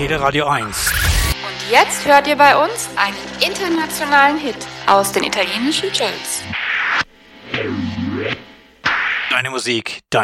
Teleradio 1. Und jetzt hört ihr bei uns einen internationalen Hit aus den italienischen Charts. Deine Musik, dein